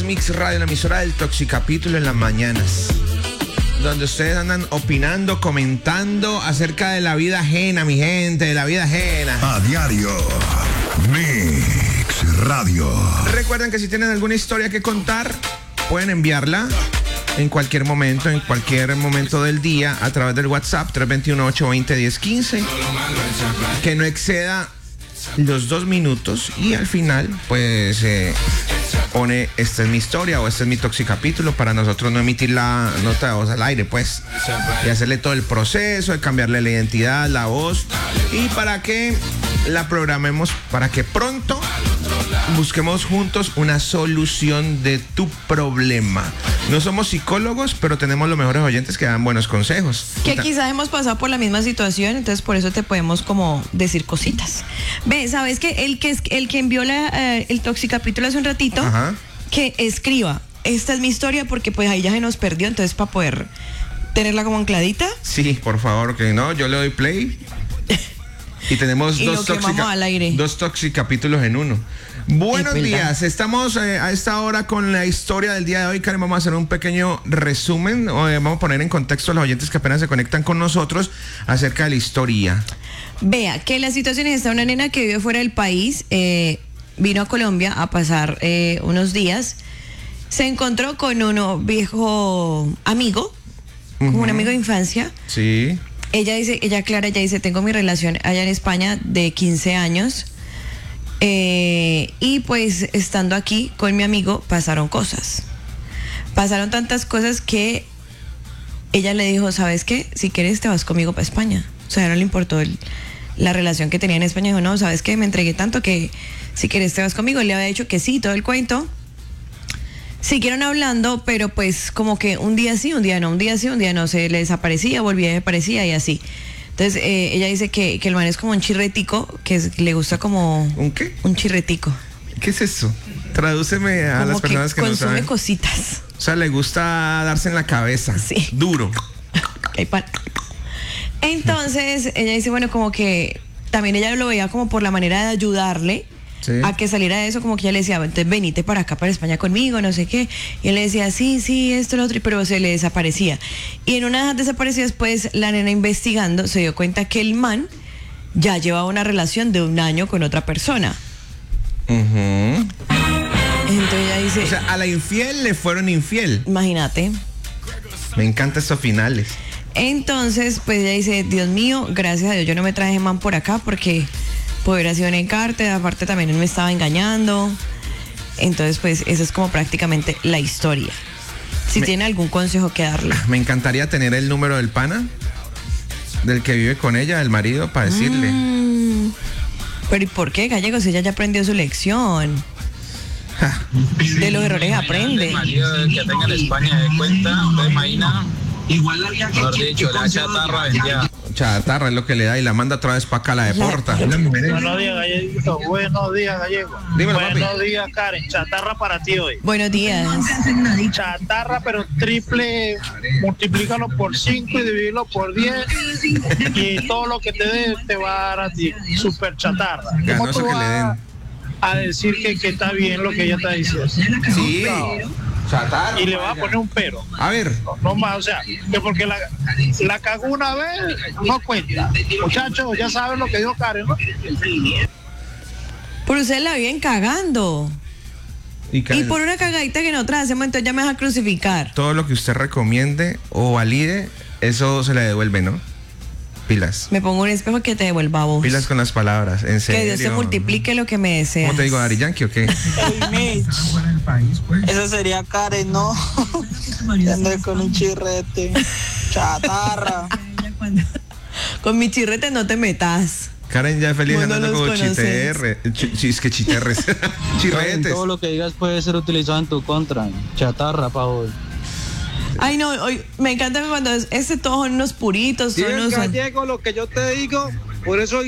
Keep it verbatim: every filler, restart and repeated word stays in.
Mix Radio, la emisora del Toxicapítulo en las mañanas, donde ustedes andan opinando, comentando acerca de la vida ajena, mi gente, de la vida ajena. A diario, Mix Radio. Recuerden que si tienen alguna historia que contar, pueden enviarla en cualquier momento, en cualquier momento del día, a través del WhatsApp tres dos uno, ocho dos cero, uno cero uno cinco, que no exceda los dos minutos, y al final pues eh, pone esta es mi historia o este es mi toxicapítulo, para nosotros no emitir la nota de voz al aire, pues, y hacerle todo el proceso de cambiarle la identidad, la voz, y para que la programemos, para que pronto busquemos juntos una solución de tu problema. No somos psicólogos, pero tenemos los mejores oyentes que dan buenos consejos. Que quizás hemos pasado por la misma situación, entonces por eso te podemos como decir cositas. Ve, ¿sabes qué? El que, el que envió la, eh, el toxicapítulo hace un ratito, ajá, que escriba, esta es mi historia, porque pues ahí ya se nos perdió, entonces para poder tenerla como ancladita. Sí, por favor, que no, yo le doy play. Y tenemos y dos, toxica, al aire. dos toxicapítulos en uno. Buenos días, estamos eh, a esta hora con la historia del día de hoy, Karen. Vamos a hacer un pequeño resumen, o, eh, vamos a poner en contexto a los oyentes que apenas se conectan con nosotros acerca de la historia. Vea, que la situación es esta: una nena que vive fuera del país, eh, vino a Colombia a pasar eh, unos días, se encontró con un viejo amigo, uh-huh, con un amigo de infancia. Sí. Ella dice, ella Clara, ella dice, tengo mi relación allá en España de quince años, eh, y pues estando aquí con mi amigo pasaron cosas. Pasaron tantas cosas que ella le dijo, ¿sabes qué? Si quieres te vas conmigo para España. O sea, no le importó el, la relación que tenía en España. Dijo, no, ¿sabes qué? Me entregué tanto que si quieres te vas conmigo. Él le había dicho que sí, todo el cuento. Siguieron hablando, pero pues como que un día sí, un día no, un día sí, un día no, se le desaparecía, volvía y desaparecía y así. Entonces eh, ella dice que, que el man es como un chirretico, que es, le gusta como... ¿Un qué? Un chirretico. ¿Qué es eso? Tradúceme a como las personas que, que no saben. Consume cositas. O sea, le gusta darse en la cabeza. Sí. Duro. Entonces ella dice, bueno, como que también ella lo veía como por la manera de ayudarle, sí, a que saliera de eso, como que ella le decía, entonces venite para acá, para España conmigo, no sé qué. Y él le decía, sí, sí, esto, lo otro, pero se le desaparecía. Y en una de esas desapariciones, pues, la nena investigando se dio cuenta que el man ya llevaba una relación de un año con otra persona. Uh-huh. Entonces ella dice... O sea, a la infiel le fueron infiel. Imagínate. Me encantan estos finales. Entonces, pues ella dice, Dios mío, gracias a Dios yo no me traje man por acá, porque... hubiera sido un encarte, aparte también él me estaba engañando. Entonces pues esa es como prácticamente la historia. Si me, tiene algún consejo que darle. Me encantaría tener el número del pana, del que vive con ella, del marido, para decirle. Mm, pero ¿y por qué, Gallego? Si ella ya aprendió su lección. Ja. De los errores aprende. El marido que tenga en España de cuenta, ¿te imaginas? Igual la había Mejor dicho, la chatarra vendía. Chatarra es lo que le da y la manda otra vez para acá, la deporta. Buenos días, Gallego. Buenos días, Gallego. Dímelo, Buenos papi. días, Karen. Chatarra para ti hoy. Buenos días. Chatarra, pero triple, multiplícalo por cinco y divídelo por diez. Y todo lo que te dé te va a dar a ti. Super chatarra. ¿Cómo tú que le den. a decir que, que está bien lo que ella está diciendo? Sí. No. Chatarra, y le va a poner un pero. A ver. No, no más, o sea, que porque la, la cagó una vez, no cuenta. Muchachos, ya saben lo que dijo Karen, ¿no? Por ustedes la viven cagando. Y, y por una cagadita que nosotros hacemos, entonces ya me vas a crucificar. Todo lo que usted recomiende o valide, eso se le devuelve, ¿no? Pilas. Me pongo un espejo que te devuelva a vos. Pilas con las palabras, en serio. Que Dios te multiplique lo que me deseas. ¿Cómo te digo, Daddy Yankee o qué? Hey, Mitch. Esa sería Karen, ¿no? Andar con un chirrete. Chatarra. Con mi chirrete no te metas. Karen ya es feliz bueno, andando con chiterres. Es que chiterres. Chirretes. Todo lo que digas puede ser utilizado en tu contra. Chatarra pa' hoy. Ay, no, hoy me encanta cuando es, este todos son unos puritos. Sí, son unos... Gallego, lo que yo te digo, por eso